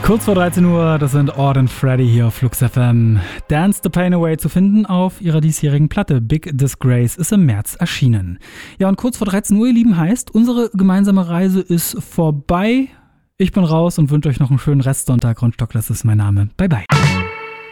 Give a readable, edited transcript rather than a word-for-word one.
Kurz vor 13 Uhr, das sind Ord und Freddy hier auf Flux FM. Dance the Pain Away zu finden auf ihrer diesjährigen Platte Big Disgrace ist im März erschienen. Ja, und kurz vor 13 Uhr, ihr Lieben, heißt, unsere gemeinsame Reise ist vorbei. Ich bin raus und wünsche euch noch einen schönen Restsonntag. Ron Stockler ist mein Name. Bye, bye.